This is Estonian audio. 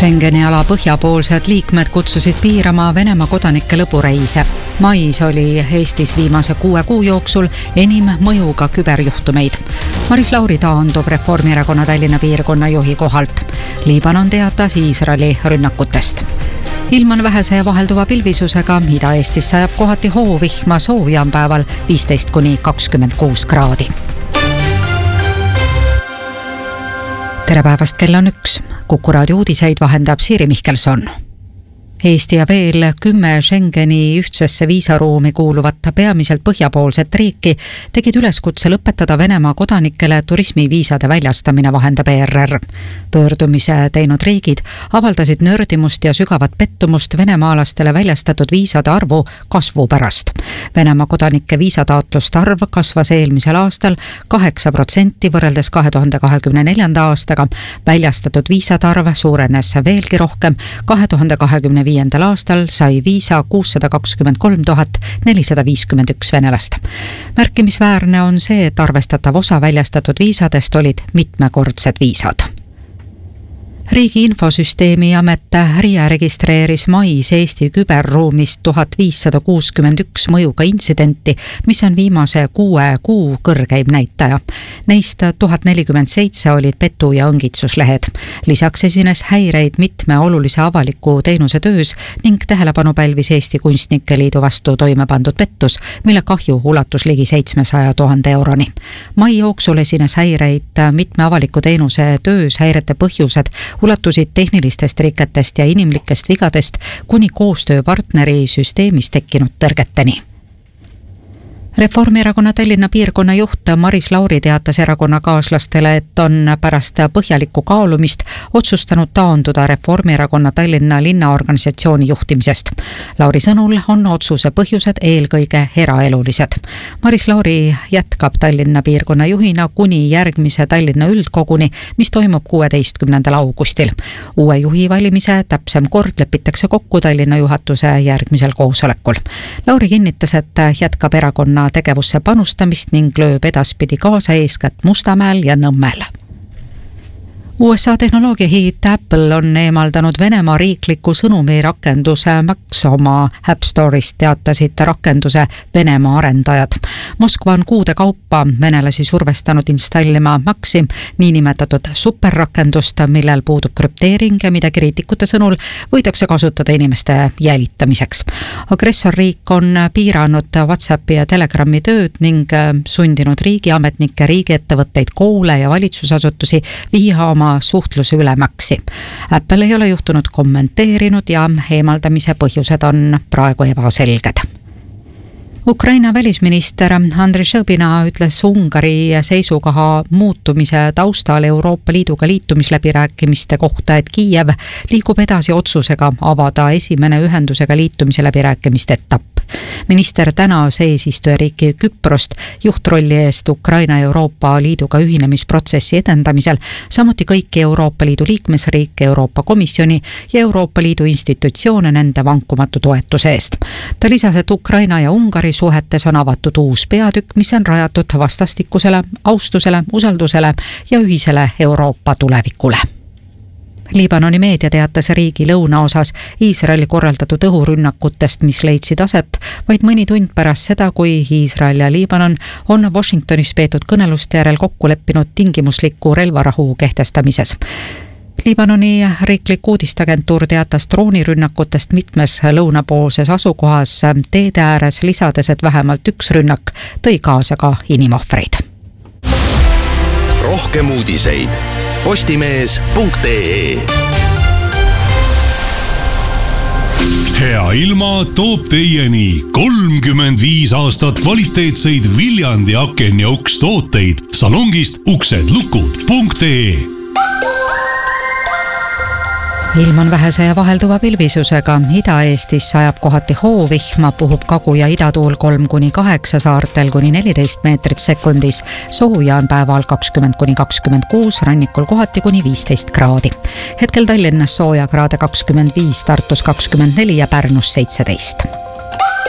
Schengeni ala põhjapoolsed liikmed kutsusid piirama Venemaa kodanike lõbureise. Mais oli Eestis viimase 6 kuu jooksul enim mõjuga küberjuhtumeid. Maris Lauri taandub Reformierakonna Tallinna piirkonna juhi kohalt. Liibanon teatas Iisraeli rünnakutest. Ilm on vähese ja vahelduva pilvisusega, Ida-Eestis sajab kohati hoovihma, sooja on päeval 15–26 kraadi. Tere päevast, kell on 1. Kuku raadio uudiseid vahendab Siiri Mihkelson. Eesti ja veel 10 Schengeni ühtsesse viisaruumi kuuluvat peamiselt põhjapoolset riiki tegid üleskutse lõpetada Venemaa kodanikele turismiviisade väljastamine, vahendab ERR. Pöördumise teinud riigid avaldasid nördimust ja sügavat pettumust venemaalastele väljastatud viisade arvu kasvu pärast. Venemaa kodanike viisataotluste arv kasvas eelmisel aastal 8% võrreldes 2024. aastaga. Väljastatud viisade arv suurenes veelgi rohkem. 2025. aastal sai viisa 623 451 venelast. Märkimisväärne on see, et arvestatav osa väljastatud viisadest olid mitmekordsed viisad. Riigi infosüsteemi amet RIA registreeris mais Eesti küberruumis 1561 mõjuga intsidenti, mis on viimase 6 kuu kõrgeim näitaja. Neist 1047 olid petu- ja õngitsuslehed. Lisaks esines häireid mitme olulise avaliku teenuse töös ning tähelepanu pälvis Eesti Kunstnike Liidu vastu toime pandud pettus, mille kahju ulatus ligi 700 000 euroni. Mai jooksul esines häireid mitme avaliku teenuse töös, häirete põhjused ulatusid tehnilistest riketest ja inimlikest vigadest kuni koostööpartneri süsteemis tekkinud tõrgeteni. Reformierakonna Tallinna piirkonna juht Maris Lauri teatas erakonnakaaslastele, et on pärast põhjalikku kaalumist otsustanud taanduda Reformierakonna Tallinna linnaorganisatsiooni juhtimisest. Lauri sõnul on otsuse põhjused eelkõige eraelulised. Maris Lauri jätkab Tallinna piirkonna juhina kuni järgmise Tallinna üldkoguni, mis toimub 16. augustil. Uue juhi valimise täpsem kord lepitakse kokku Tallinna juhatuse järgmisel koosolekul. Lauri kinnitas, et jätkab erakonna tegevusse panustamist ning lööb edaspidi kaasa eeskätt Mustamäel ja Nõmmel. USA tehnoloogiahiit Apple on eemaldanud Venemaa riikliku sõnumirakenduse Max oma App Store'ist, teatasid rakenduse Venemaa arendajad. Moskva on kuude kaupa venelasi survestanud installima Maxi, niinimetatud superrakendust, millel puudub krüpteering ja mida kriitikute sõnul võidakse kasutada inimeste jälitamiseks. Agressorriik on piiranud WhatsAppi ja Telegrami tööd ning sundinud riigiametnikke, riigiettevõtteid, koole ja valitsusasutusi viia oma suhtluse üle Maxi. Apple ei ole juhtunud kommenteerinud ja eemaldamise põhjused on praegu ebaselged. Ukraina välisminister Andriy Šõbina ütles Ungari seisukoha muutumise taustal Euroopa Liiduga liitumisläbirääkimiste kohta, et Kiiev liigub edasi otsusega avada esimene ühendusega liitumise läbirääkimiste etapp. Minister tänas eesistujariiki Küprost juhtrolli eest Ukraina Euroopa Liiduga ühinemisprotsessi edendamisel, samuti kõiki Euroopa Liidu liikmesriike, Euroopa Komisjoni ja Euroopa Liidu institutsioone nende vankumatu toetuse eest. Ta lisas, et Ukraina ja Ungari suhetes on avatud uus peatükk, mis on rajatud vastastikusele, austusele, usaldusele ja ühisele Euroopa tulevikule. Liibanoni meedia teatas riigi lõunaosas Iisraeli korraldatud õhurünnakutest, mis leidsid aset vaid mõni tund pärast seda, kui Iisrael ja Liibanon on Washingtonis peetud kõneluste järel kokku leppinud tingimusliku relvarahu kehtestamises. Liibanoni riiklik uudisteagentuur teatas droonirünnakutest mitmes lõunapoolses asukohas teede ääres, lisades, et vähemalt üks rünnak tõi kaasa ka inimohvreid. Rohkem uudiseid postimees.ee. Hea ilma toob teieni 35 aastat kvaliteetseid Viljandi aken- ja ukstooteid salongist uksedlukud.ee. Ilm on vähese ja vahelduva pilvisusega. Ida-Eestis sajab kohati hoovihma, puhub kagu- ja idatuul 3–8, saartel kuni 14 meetrit sekundis. Sooja on päeval 20–26, rannikul kohati kuni 15 kraadi. Hetkel Tallinnas sooja kraade 25, Tartus 24 ja Pärnus 17.